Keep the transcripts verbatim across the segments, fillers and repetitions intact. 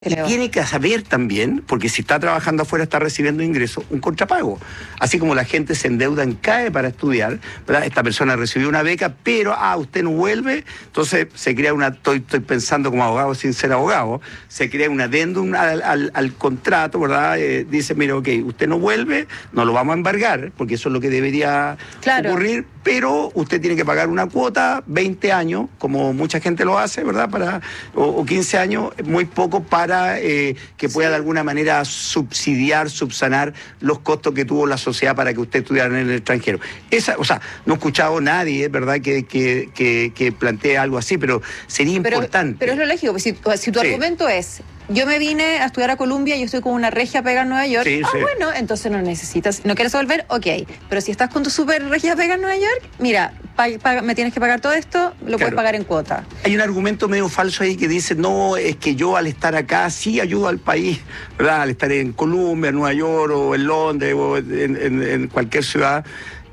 Y tiene que saber también, porque si está trabajando afuera está recibiendo ingresos, un contrapago. Así como la gente se endeuda en C A E para estudiar, ¿verdad? Esta persona recibió una beca, pero, ah, usted no vuelve, entonces se crea una, estoy, estoy pensando como abogado sin ser abogado, se crea un adendum al, al, al contrato, ¿verdad? Eh, dice, mire, ok, usted no vuelve, no lo vamos a embargar, porque eso es lo que debería claro. ocurrir, pero usted tiene que pagar una cuota, veinte años, como mucha gente lo hace, ¿verdad? Para, o, o quince años, muy poco para Eh, que pueda sí. de alguna manera subsidiar, subsanar los costos que tuvo la sociedad para que usted estudiara en el extranjero. Esa, o sea, no he escuchado a nadie, ¿verdad?, que, que, que, que plantee algo así, pero sería pero, importante. Pero es lo lógico, si, si tu sí. argumento es, yo me vine a estudiar a Colombia, yo estoy con una regia pega en Nueva York, sí, ah, sí. bueno, entonces no necesitas, no quieres volver, ok, pero si estás con tu super regia pega en Nueva York, mira, paga, paga, me tienes que pagar todo esto, lo claro. puedes pagar en cuota. Hay un argumento medio falso ahí que dice, no, es que yo al estar acá sí ayudo al país, ¿verdad? Al estar en Colombia, en Nueva York, o en Londres, o en, en, en cualquier ciudad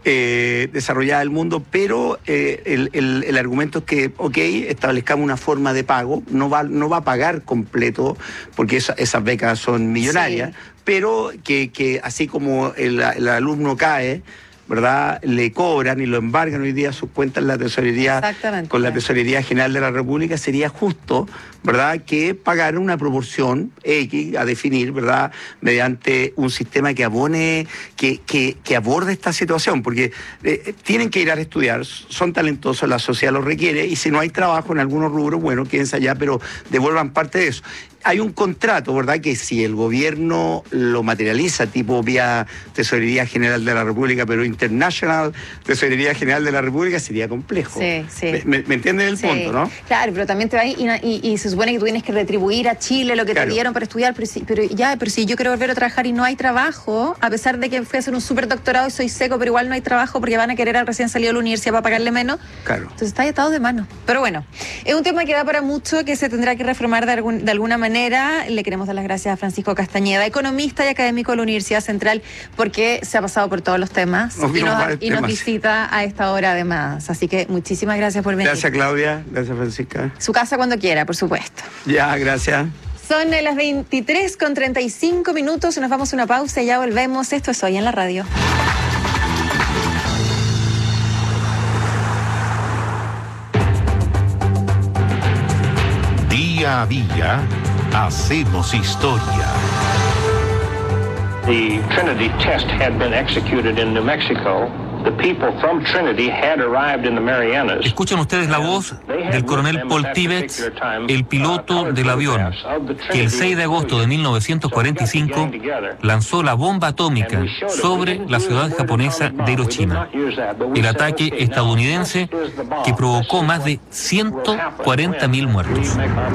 Eh, desarrollada del mundo, pero eh, el, el, el argumento es que, ok, establezcamos una forma de pago, no va, no va a pagar completo, porque esa, esas becas son millonarias, sí. pero que, que así como el, el alumno cae, ¿verdad?, le cobran y lo embargan hoy día sus cuentas en la tesorería con la Tesorería General de la República, sería justo, ¿verdad?, que pagar una proporción X a definir, ¿verdad?, mediante un sistema que abone, que, que, que aborde esta situación, porque eh, tienen que ir a estudiar, son talentosos, la sociedad los requiere, y si no hay trabajo en algunos rubros, bueno, quédense allá, pero devuelvan parte de eso. Hay un contrato, ¿verdad?, que si el gobierno lo materializa, tipo vía Tesorería General de la República, pero International Tesorería General de la República, sería complejo. Sí, sí. ¿Me, me entiendes el sí. punto, no? Claro, pero también te va y, y, y se supone que tú tienes que retribuir a Chile lo que claro. te dieron para estudiar, pero, si, pero ya, pero si yo quiero volver a trabajar y no hay trabajo, a pesar de que fui a hacer un súper doctorado y soy seco, pero igual no hay trabajo porque van a querer al recién salido de la universidad para pagarle menos. Claro. Entonces está atado de mano. Pero bueno, es un tema que da para mucho, que se tendrá que reformar de, algún, de alguna manera. Le queremos dar las gracias a Francisco Castañeda, economista y académico de la Universidad Central, porque se ha pasado por todos los temas nos y, nos, y nos visita a esta hora además. Así que muchísimas gracias por venir. Gracias, Claudia. Gracias, Francisca. Su casa cuando quiera, por supuesto. Ya, gracias. Son las veintitrés con treinta y cinco minutos. Nos vamos a una pausa y ya volvemos. Esto es Hoy en la Radio. Día a día, hacemos historia. The Trinity test had been executed in New Mexico. The people from Trinity had arrived in the Marianas. Escuchan ustedes la voz del coronel Paul Tibbets, el piloto del avión, que el seis de agosto de mil novecientos cuarenta y cinco lanzó la bomba atómica sobre la ciudad japonesa de Hiroshima. El ataque estadounidense que provocó más de ciento cuarenta mil muertos.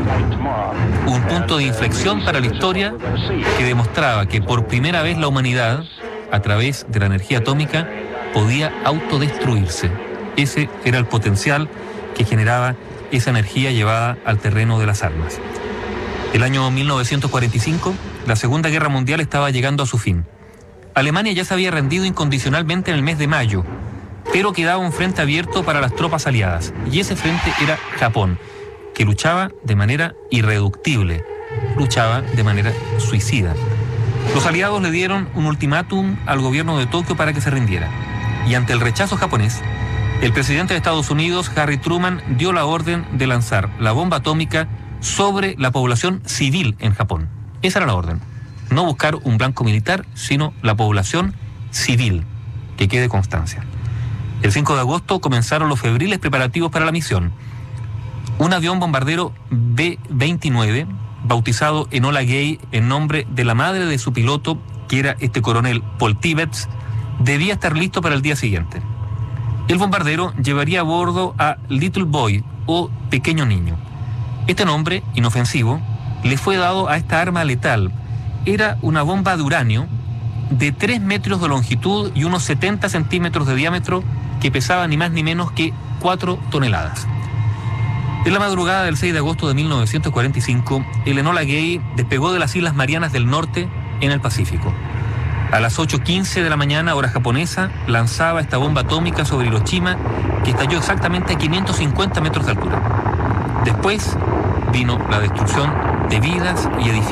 Un punto de inflexión para la historia que demostraba que por primera vez la humanidad, a través de la energía atómica, podía autodestruirse. Ese era el potencial que generaba esa energía llevada al terreno de las armas. El año mil novecientos cuarenta y cinco, la Segunda Guerra Mundial estaba llegando a su fin. Alemania ya se había rendido incondicionalmente en el mes de mayo, pero quedaba un frente abierto para las tropas aliadas, y ese frente era Japón, que luchaba de manera irreductible, luchaba de manera suicida. Los aliados le dieron un ultimátum al gobierno de Tokio para que se rindiera. Y ante el rechazo japonés, el presidente de Estados Unidos, Harry Truman, dio la orden de lanzar la bomba atómica sobre la población civil en Japón. Esa era la orden. No buscar un blanco militar, sino la población civil, que quede constancia. El cinco de agosto comenzaron los febriles preparativos para la misión. Un avión bombardero B veintinueve, bautizado Enola Gay en nombre de la madre de su piloto, que era este coronel Paul Tibbets, debía estar listo para el día siguiente. El bombardero llevaría a bordo a Little Boy, o pequeño niño. Este nombre, inofensivo, le fue dado a esta arma letal. Era una bomba de uranio de tres metros de longitud y unos setenta centímetros de diámetro, que pesaba ni más ni menos que cuatro toneladas. En la madrugada del seis de agosto de mil novecientos cuarenta y cinco, el Enola Gay despegó de las Islas Marianas del Norte en el Pacífico. A las ocho quince de la mañana, hora japonesa, lanzaba esta bomba atómica sobre Hiroshima, que estalló exactamente a quinientos cincuenta metros de altura. Después vino la destrucción de vidas y edificios.